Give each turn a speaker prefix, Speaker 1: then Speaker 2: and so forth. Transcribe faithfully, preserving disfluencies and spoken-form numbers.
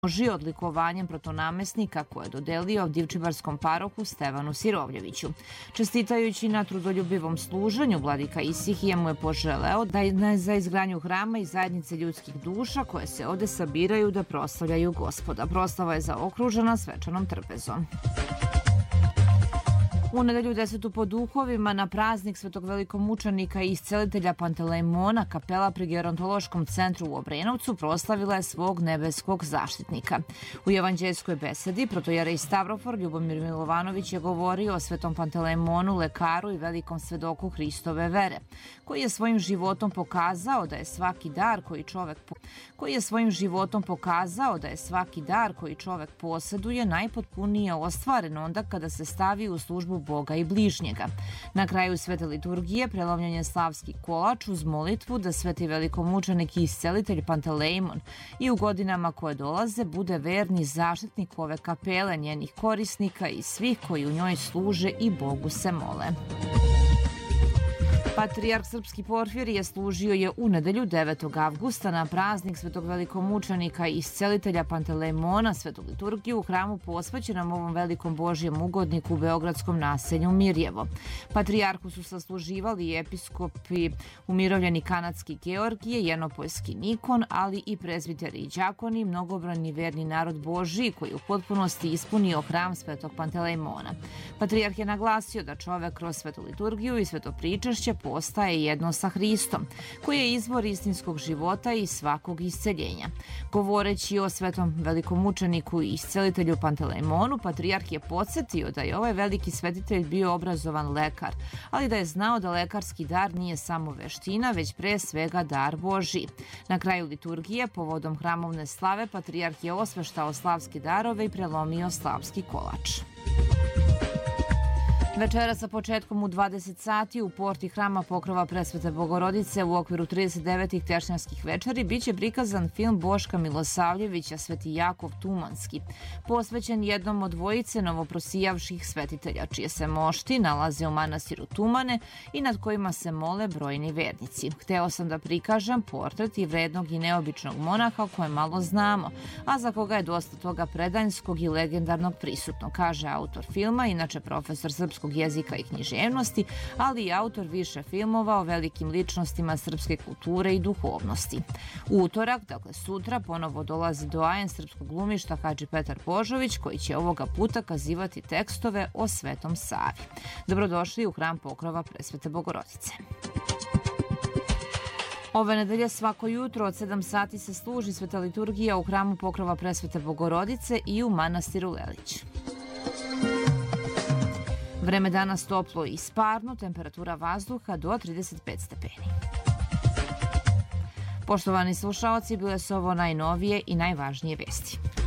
Speaker 1: obeležio odlikovanjem protonamesnika koje je dodelio divčibarskom parohu Stevanu Sirovljeviću. Čestitajući na trudoljubivom služenju, vladika Isihije mu je poželeo da je za izgradnju hrama i zajednice ljudskih duša koje se ovde sabiraju da proslavljaju Gospoda. Proslava je zaokružena svečanom trpezom. U nedelju desetu po duhovima na praznik Svetog velikomučenika i iscelitelja Pantelejmona kapela pri Gerontološkom centru u Obrenovcu proslavila je svog nebeskog zaštitnika. U evanđeljskoj besedi protojerej Stavrofor Ljubomir Milovanović je govorio o Svetom Pantelejmonu, lekaru i velikom svedoku Hristove vere, koji je svojim životom pokazao da je svaki dar koji čovek koji je svojim životom pokazao da je svaki dar koji čovek poseduje najpotpunije ostvaren onda kada se stavi u službu Boga i bližnjega. Na kraju svete liturgije prelomljen je slavski kolač uz molitvu da sveti velikomučenik i iscelitelj Pantelejmon i u godinama koje dolaze bude verni zaštitnik ove kapele, njenih korisnika i svih koji u njoj služe i Bogu se mole. Patrijarh srpski Porfirije služio je u nedelju devetog avgusta na praznik Svetog velikomučenika i iscelitelja Pantelejmona svetu liturgiju u hramu posvećenom ovom velikom Božjem ugodniku u beogradskom naselju Mirjevo. Patrijarhu su sasluživali i episkopi umirovljeni kanadski Georgije, Jenopoljski Nikon, ali i prezbiteri i đakoni, mnogobrojni verni narod Božji koji u potpunosti ispunio hram Svetog Pantelejmona. Patrijarh je naglasio da čovek kroz svetu liturgiju i sveto pričašće postaje jedno sa Hristom, koji je izvor istinskog života i svakog isceljenja. Govoreći o svetom velikomučeniku i iscelitelju Pantelejmonu, patrijarh je podsjetio da je ovaj veliki svetitelj bio obrazovan lekar, ali da je znao da lekarski dar nije samo veština, već pre svega dar Božji. Na kraju liturgije, povodom hramovne slave, patrijarh je osveštao slavske darove i prelomio slavski kolač. Večera sa početkom u dvadeset sati u porti hrama Pokrova Presvete Bogorodice u okviru trideset devetih tešnjanskih večeri biće prikazan film Boška Milosavljevića Sveti Jakov Tumanski, posvećen jednom od dvojice novoprosijavših svetitelja, čije se mošti nalaze u manastiru Tumane i nad kojima se mole brojni vernici. Hteo sam da prikažem portret i vrednog i neobičnog monaha o kojem malo znamo, a za koga je dosta toga predanjskog i legendarnog prisutno, kaže autor filma, inače profesor srpskog jezika i književnosti, ali i autor više filmova o velikim ličnostima srpske kulture i duhovnosti. U utorak, dakle sutra, ponovo dolazi doajen srpskog glumišta Hadži Petar Božović, koji će ovoga puta kazivati tekstove o Svetom Savi. Dobrodošli u hram Pokrova Presvete Bogorodice. Ove nedelje svako jutro od sedam sati se služi sveta liturgija u hramu Pokrova Presvete Bogorodice i u manastiru Lelić. Vreme danas toplo i sparno, temperatura vazduha do trideset pet stepeni. Poštovani slušaoci, bile su ovo najnovije i najvažnije vesti.